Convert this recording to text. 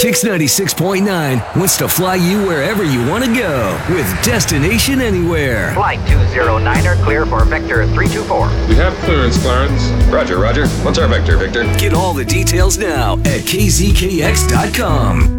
Kix 96.9 wants to fly you wherever you want to go with Destination Anywhere. Flight 209er clear for Vector 324. We have clearance, Clarence. Roger. What's our vector, Victor? Get all the details now at kzkx.com.